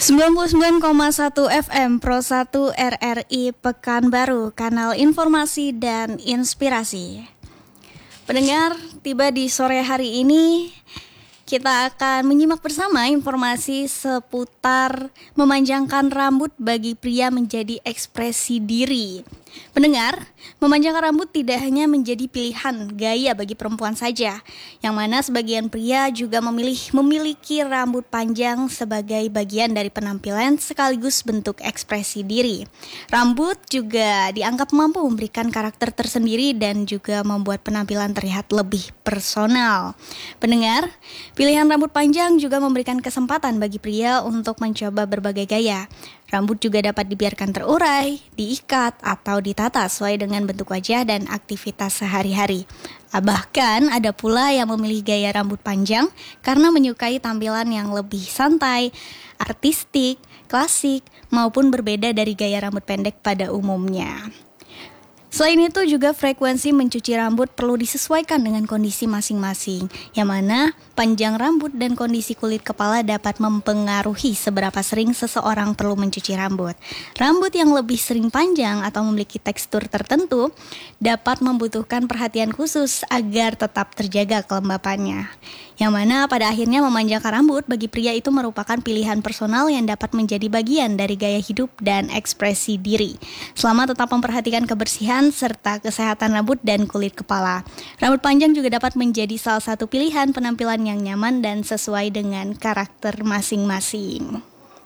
99,1 FM Pro 1 RRI Pekanbaru, kanal informasi dan inspirasi. Pendengar, tiba di sore hari ini kita akan menyimak bersama informasi seputar memanjangkan rambut bagi pria menjadi ekspresi diri. Pendengar, memanjangkan rambut tidak hanya menjadi pilihan gaya bagi perempuan saja, yang mana sebagian pria juga memiliki rambut panjang sebagai bagian dari penampilan sekaligus bentuk ekspresi diri. Rambut juga dianggap mampu memberikan karakter tersendiri dan juga membuat penampilan terlihat lebih personal. Pendengar, pilihan rambut panjang juga memberikan kesempatan bagi pria untuk mencoba berbagai gaya. Rambut juga dapat dibiarkan terurai, diikat, atau ditata sesuai dengan bentuk wajah dan aktivitas sehari-hari. Bahkan ada pula yang memilih gaya rambut panjang karena menyukai tampilan yang lebih santai, artistik, klasik, maupun berbeda dari gaya rambut pendek pada umumnya. Selain itu juga frekuensi mencuci rambut perlu disesuaikan dengan kondisi masing-masing, yang mana panjang rambut dan kondisi kulit kepala dapat mempengaruhi seberapa sering seseorang perlu mencuci rambut. Rambut yang lebih sering panjang atau memiliki tekstur tertentu dapat membutuhkan perhatian khusus agar tetap terjaga kelembapannya. Yang mana pada akhirnya memanjangkan rambut bagi pria itu merupakan pilihan personal yang dapat menjadi bagian dari gaya hidup dan ekspresi diri, selama tetap memperhatikan kebersihan serta kesehatan rambut dan kulit kepala. Rambut panjang juga dapat menjadi salah satu pilihan penampilan yang nyaman dan sesuai dengan karakter masing-masing.